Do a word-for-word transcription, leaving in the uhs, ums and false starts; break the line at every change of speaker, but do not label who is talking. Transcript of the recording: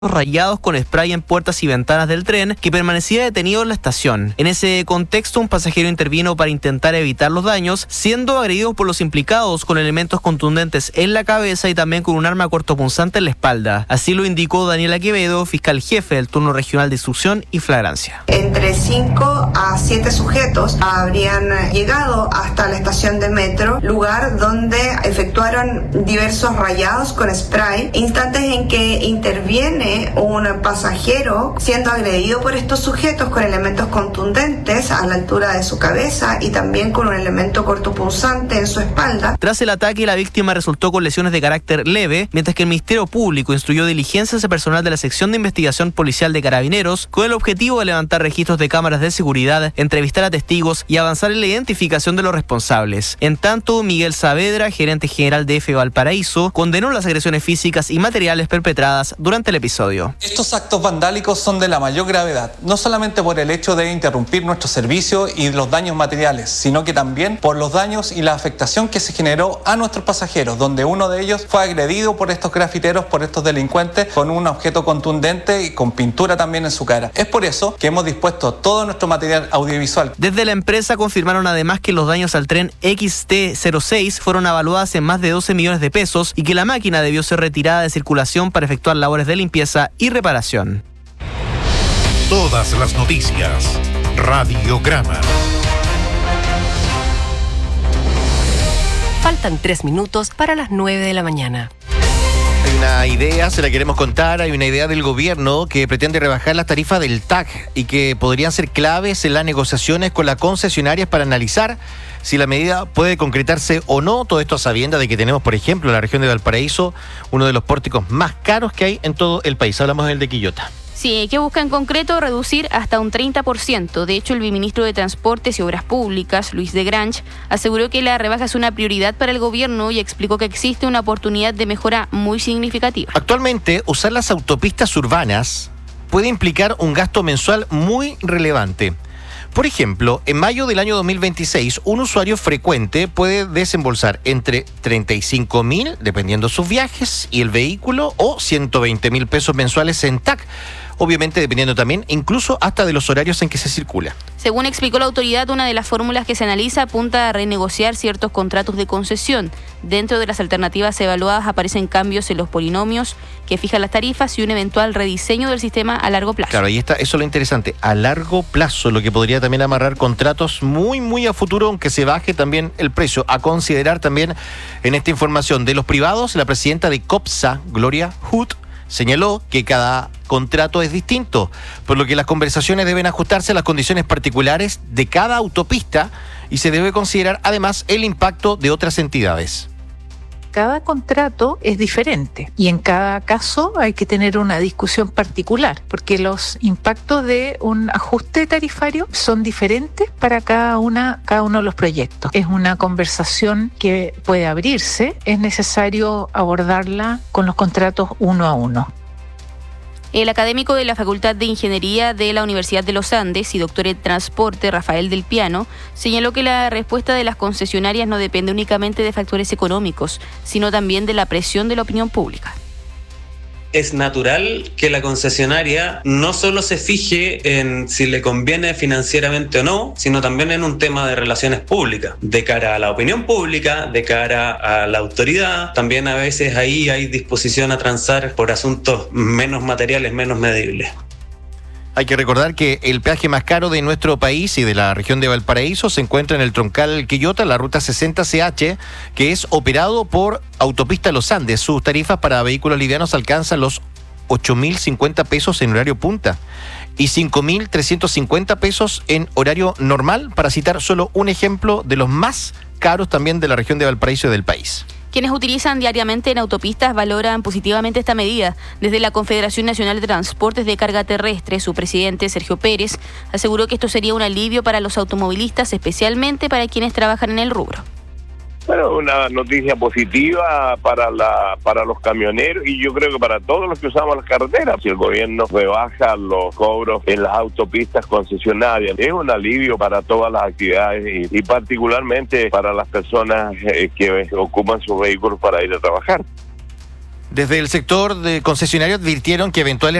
rayados con spray en puertas y ventanas del tren que permanecía detenido en la estación. En ese contexto, un pasajero intervino para intentar evitar los daños, siendo agredido por los implicados con elementos contundentes en la cabeza y también con un arma cortopunzante en la espalda. Así lo indicó Daniela Quevedo, fiscal jefe del turno regional de instrucción y flagrancia.
Entre cinco a siete sujetos habrían llegado hasta la estación de metro, lugar donde efectuaron diversos rayados con spray, instantes en que interviene un pasajero siendo agredido por estos sujetos con elementos contundentes a la altura de su cabeza y también con un elemento cortopunzante en su espalda.
Tras el ataque, la víctima resultó con lesiones de carácter leve, mientras que el Ministerio Público instruyó diligencias a personal de la sección de investigación policial de Carabineros con el objetivo de levantar registros de cámaras de seguridad, entrevistar a testigos y avanzar en la identificación de los responsables. En tanto, Miguel Saavedra, gerente general de F Valparaíso, condenó las agresiones físicas y materiales perpetradas durante el episodio.
Estos actos vandálicos son de la mayor gravedad, no solamente por el hecho de interrumpir nuestro servicio y los daños materiales, sino que también por los daños y la afectación que se generó a nuestros pasajeros, donde uno de ellos fue agredido por estos grafiteros, por estos delincuentes, con un objeto contundente y con pintura también en su cara. Es por eso que hemos dispuesto todo nuestro material audiovisual.
Desde la empresa confirmaron además que los daños al tren X T cero seis fueron avaluados en más de doce millones de pesos y que la máquina debió ser retirada de circulación para efectuar labores de limpieza y reparación.
Todas las noticias. Radiograma.
Faltan tres minutos para las nueve de la mañana.
Hay una idea, se la queremos contar, hay una idea del gobierno que pretende rebajar las tarifas del T A C y que podrían ser claves en las negociaciones con las concesionarias para analizar si la medida puede concretarse o no. Todo esto a sabiendas de que tenemos, por ejemplo, en la región de Valparaíso, uno de los pórticos más caros que hay en todo el país. Hablamos del de Quillota.
Sí, que busca en concreto reducir hasta un treinta por ciento. De hecho, el viceministro de Transportes y Obras Públicas, Luis de Grange, aseguró que la rebaja es una prioridad para el gobierno y explicó que existe una oportunidad de mejora muy significativa.
Actualmente, usar las autopistas urbanas puede implicar un gasto mensual muy relevante. Por ejemplo, en mayo del año dos mil veintiséis, un usuario frecuente puede desembolsar entre treinta y cinco mil, dependiendo sus viajes y el vehículo, o ciento veinte mil pesos mensuales en T A C. Obviamente dependiendo también incluso hasta de los horarios en que se circula.
Según explicó la autoridad, una de las fórmulas que se analiza apunta a renegociar ciertos contratos de concesión. Dentro de las alternativas evaluadas aparecen cambios en los polinomios que fijan las tarifas y un eventual rediseño del sistema a largo plazo.
Claro, ahí está, eso es lo interesante, a largo plazo, lo que podría también amarrar contratos muy, muy a futuro, aunque se baje también el precio. A considerar también en esta información de los privados, la presidenta de COPSA, Gloria Hood, señaló que cada contrato es distinto, por lo que las conversaciones deben ajustarse a las condiciones particulares de cada autopista y se debe considerar además el impacto de otras entidades.
Cada contrato es diferente y en cada caso hay que tener una discusión particular porque los impactos de un ajuste tarifario son diferentes para cada una, cada uno de los proyectos. Es una conversación que puede abrirse, es necesario abordarla con los contratos uno a uno.
El académico de la Facultad de Ingeniería de la Universidad de los Andes y doctor en Transporte, Rafael del Piano, señaló que la respuesta de las concesionarias no depende únicamente de factores económicos, sino también de la presión de la opinión pública.
Es natural que la concesionaria no solo se fije en si le conviene financieramente o no, sino también en un tema de relaciones públicas, de cara a la opinión pública, de cara a la autoridad. También a veces ahí hay disposición a transar por asuntos menos materiales, menos medibles.
Hay que recordar que el peaje más caro de nuestro país y de la región de Valparaíso se encuentra en el troncal Quillota, la ruta sesenta C H, que es operado por Autopista Los Andes. Sus tarifas para vehículos livianos alcanzan los ocho mil cincuenta pesos en horario punta y cinco mil trescientos cincuenta pesos en horario normal, para citar solo un ejemplo de los más caros también de la región de Valparaíso y del país.
Quienes utilizan diariamente en autopistas valoran positivamente esta medida. Desde la Confederación Nacional de Transportes de Carga Terrestre, su presidente, Sergio Pérez, aseguró que esto sería un alivio para los automovilistas, especialmente para quienes trabajan en el rubro.
Bueno, una noticia positiva para la para los camioneros y yo creo que para todos los que usamos las carreteras. Si el gobierno rebaja los cobros en las autopistas concesionarias, es un alivio para todas las actividades y, y particularmente para las personas eh, que ocupan sus vehículos para ir a trabajar.
Desde el sector de concesionario advirtieron que eventuales